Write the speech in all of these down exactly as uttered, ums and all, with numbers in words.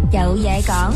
有嘢講。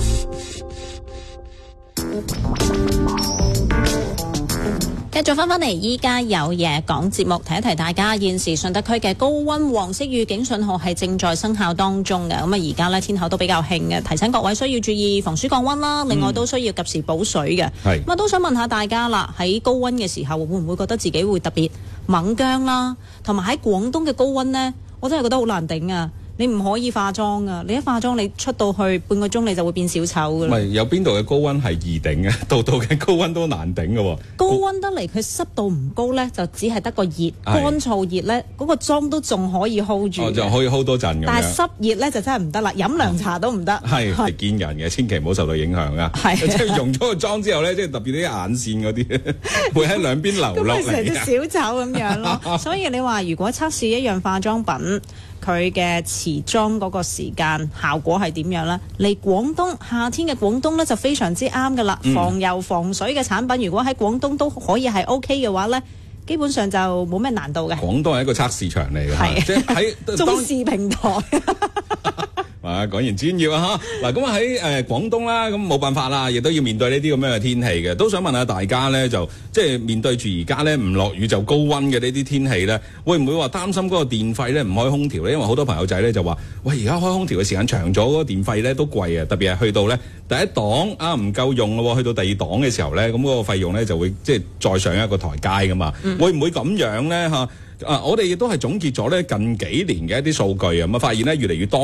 繼續翻返嚟，依家有嘢講節目，提一提大家，現時順德區嘅高溫黃色預警信號係正在生效當中嘅。咁啊，而家呢天候都比較興嘅，提醒各位需要注意防暑降溫啦。另外都需要及時補水嘅。咁啊、嗯，都想問下大家啦，喺高溫嘅時候會唔會覺得自己會特別猛僵啦？同埋喺廣東嘅高溫呢，我真係覺得好難頂啊！你唔可以化妝啊！你一化妝，你出到去半個鐘你就會變小丑噶啦。唔係有邊度嘅高溫係易頂嘅？度度嘅高溫都難頂嘅喎。 高溫得嚟，佢濕度唔高咧，就只係得個熱乾燥熱咧，嗰、嗰個妝都仲可以 hold 住。 哦，就可以 hold 多陣咁樣。但係濕熱咧就真係唔得啦，飲涼茶都唔得。 係係見人嘅，千祈唔好受到影響啊！係即係溶咗個妝之後咧，即係特別啲眼線嗰啲會喺兩邊流落嚟。咁咪成隻小丑咁樣咯。所以你話如果測試一樣化妝品，佢嘅持妝嗰個時間效果係點樣呢？嚟廣東夏天嘅廣東呢就非常之啱噶啦，嗯、防油防水嘅產品如果喺廣東都可以係 O K 嘅話呢，基本上就冇咩難度嘅。 廣東係一個測試場嚟嘅，即係喺中視平台。 啊，講完專業啊嚇！嗱，咁啊喺誒廣東啦，咁冇辦法啦，亦都要面對呢啲咁樣嘅天氣嘅。都想問下大家咧，就即係面對住而家咧唔落雨就高溫嘅呢啲天氣咧，會唔會話擔心嗰個電費咧唔開空調咧？因為好多朋友仔咧就話，喂，而家開空調嘅時間長咗，嗰個電費咧都貴啊！特別係去到咧第一檔啊唔夠用咯，去到第二檔嘅時候咧，咁嗰個費用咧就會即係再上一個台階噶嘛。嗯、會唔會咁樣咧嚇？啊，我哋亦都係總結咗咧近幾年嘅一啲數據啊，咁啊發現咧越嚟越多。